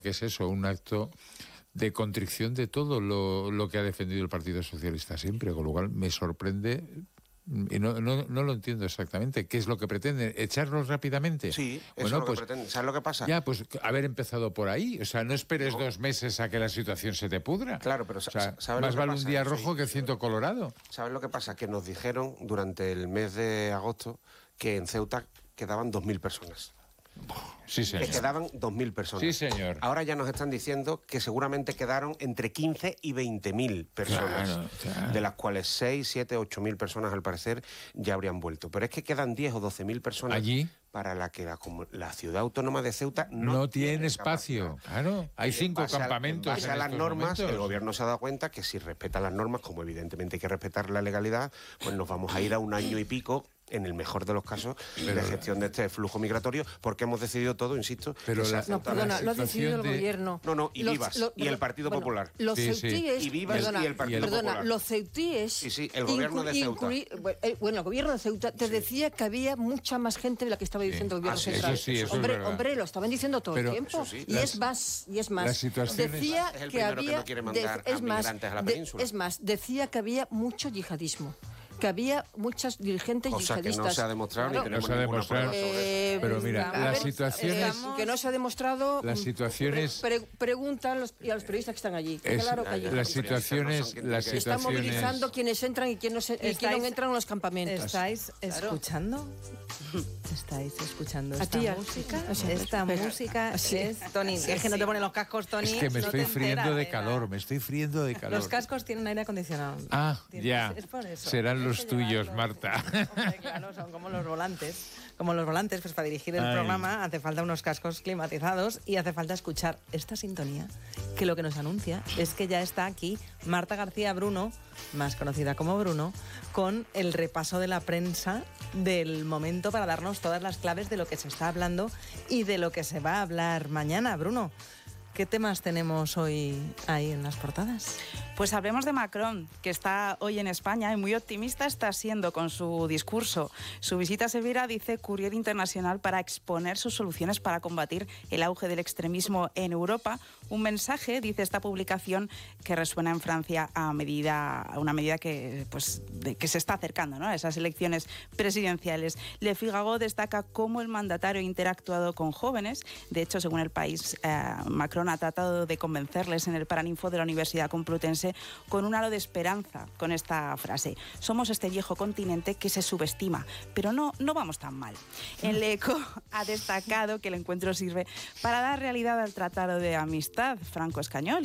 que es eso, un acto de contrición de todo lo que ha defendido el Partido Socialista siempre, con lo cual me sorprende y no lo entiendo exactamente. ¿Qué es lo que pretenden? ¿Echarlos rápidamente? Sí, eso es lo que pretenden. ¿Sabes lo que pasa? Ya, pues haber empezado por ahí. O sea, no esperes 2 meses a que la situación se te pudra. Claro, pero ¿sabes más vale un día rojo que 100 colorado? ¿Sabes lo que pasa? Que nos dijeron durante el mes de agosto que en Ceuta quedaban 2.000 personas. Sí, señor. Que quedaban 2.000 personas. Sí, señor. Ahora ya nos están diciendo que seguramente quedaron entre 15 y 20.000 personas, claro. de las cuales 6, 7, 8.000 personas al parecer ya habrían vuelto. Pero es que quedan 10 o 12.000 personas allí para la que la ciudad autónoma de Ceuta no tiene espacio. Claro, hay 5 campamentos. En base a las normas, momentos. El gobierno se ha dado cuenta que si respeta las normas, como evidentemente hay que respetar la legalidad, pues nos vamos a ir a 1 año y pico, en el mejor de los casos, de gestión de este flujo migratorio, porque hemos decidido todo, insisto. Pero lo ha decidido el gobierno. Y Vivas y el Partido Popular. Los ceutíes, y Vivas y el Partido Popular. Los ceutíes. Sí, el gobierno de Ceuta. Bueno, el gobierno de Ceuta te decía que había mucha más gente de la que estaba diciendo el gobierno central. Hombre, lo estaban diciendo todo el tiempo. Y es más. Decía que había. Es más, decía que había mucho yihadismo. Que había muchas dirigentes yihadistas. Que no se ha demostrado ni tenemos ninguna prueba sobre eso. Pero mira, las situaciones... que no se ha demostrado... Las situaciones... Preguntan y a los periodistas que están allí. Claro que allí. Las situaciones... Están movilizando quienes entran y quienes no entran en los campamentos. ¿Estáis escuchando? ¿Estáis escuchando esta música? Esta música es... Tony, es que no te ponen los cascos, Tony. Es que me estoy friendo de calor, Los cascos tienen aire acondicionado. Ya. Es por eso. Serán los tuyos, Marta. Hombre, claro, son como los volantes. Pues para dirigir el programa hace falta unos cascos climatizados y hace falta escuchar esta sintonía, que lo que nos anuncia es que ya está aquí Marta García Bruno, más conocida como Bruno, con el repaso de la prensa del momento para darnos todas las claves de lo que se está hablando y de lo que se va a hablar mañana. Bruno, ¿qué temas tenemos hoy ahí en las portadas? Pues hablemos de Macron, que está hoy en España y muy optimista está siendo con su discurso. Su visita a Sevilla, dice Courier Internacional, para exponer sus soluciones para combatir el auge del extremismo en Europa. Un mensaje, dice esta publicación, que resuena en Francia a una medida que se está acercando, ¿no?, a esas elecciones presidenciales. Le Figaro destaca cómo el mandatario ha interactuado con jóvenes. De hecho, según El País, Macron ha tratado de convencerles en el Paraninfo de la Universidad Complutense con un halo de esperanza con esta frase: somos este viejo continente que se subestima, pero no vamos tan mal. En Le Eco ha destacado que el encuentro sirve para dar realidad al Tratado de Amistad franco-español,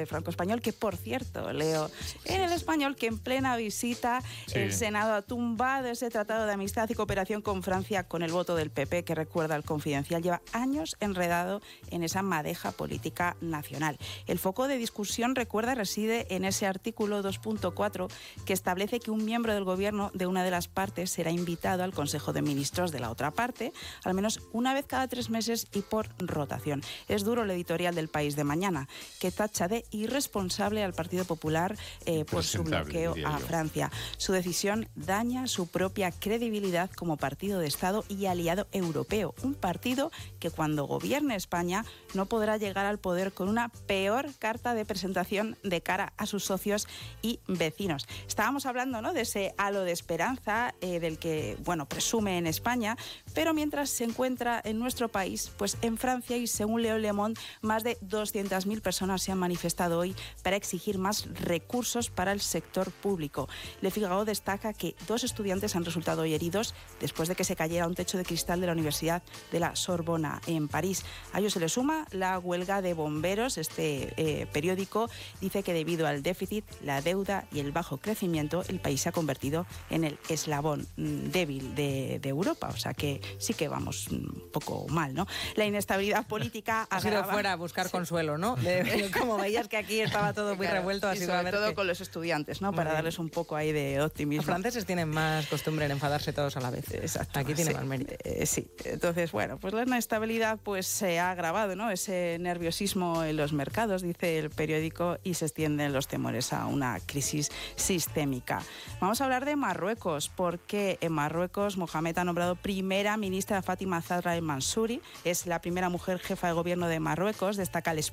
que por cierto, leo en El Español que en plena visita el Senado ha tumbado ese Tratado de Amistad y Cooperación con Francia con el voto del PP, que, recuerda el Confidencial, lleva años enredado en esa madeja política nacional. El foco de discusión, recuerda, reside en ese artículo 2.4 que establece que un miembro del gobierno de una de las partes será invitado al Consejo de Ministros de la otra parte, al menos una vez cada 3 meses y por rotación. Es duro el editorial del País de mañana, que tacha de irresponsable al Partido Popular por su bloqueo a Francia. Su decisión daña su propia credibilidad como partido de Estado y aliado europeo. Un partido que, cuando gobierne España, no podrá llegar al poder con una peor carta de presentación de cara a sus socios y vecinos. Estábamos hablando, ¿no?, de ese halo de esperanza del que, presume en España, pero mientras se encuentra en nuestro país, pues en Francia, y según leo Le Monde, más de 200.000 personas se han manifestado hoy para exigir más recursos para el sector público. Le Figaro destaca que 2 estudiantes han resultado hoy heridos después de que se cayera un techo de cristal de la Universidad de la Sorbona en París. A ello se le suma la huelga de bomberos. Este periódico dice que debido al déficit, la deuda y el bajo crecimiento, el país se ha convertido en el eslabón débil de Europa. O sea que sí que vamos un poco mal, ¿no? La inestabilidad política ha sido fuera a buscar consuelo, ¿no? Como veías que aquí estaba todo muy revuelto, ha sido sobre todo con los estudiantes, ¿no? Para darles un poco ahí de optimismo. Los franceses tienen más costumbre en enfadarse todos a la vez. Exacto. Aquí tiene más mérito. Sí. Entonces, pues la inestabilidad se ha agravado, ¿no? Ese nerviosismo en los mercados, dice el periódico, y se extienden los temores a una crisis sistémica. Vamos a hablar de Marruecos, porque en Marruecos Mohamed ha nombrado primera la ministra Fátima Zahra el Mansouri es la primera mujer jefa de gobierno de Marruecos. Destaca el